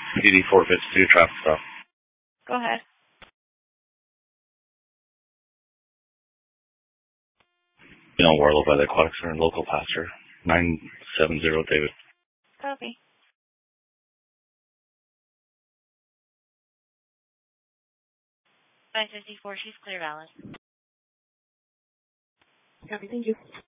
DD 452 traffic stop. Go ahead. Warlow by the Aquatic Center, local pastor, 970 David. Copy. 554, she's clear, Alice. Copy, thank you.